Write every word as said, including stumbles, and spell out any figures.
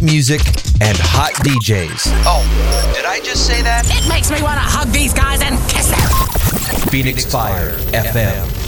music, and hot D Js. Oh, did I just say that? It makes me want to hug these guys and kiss them. Phoenix Fire F M.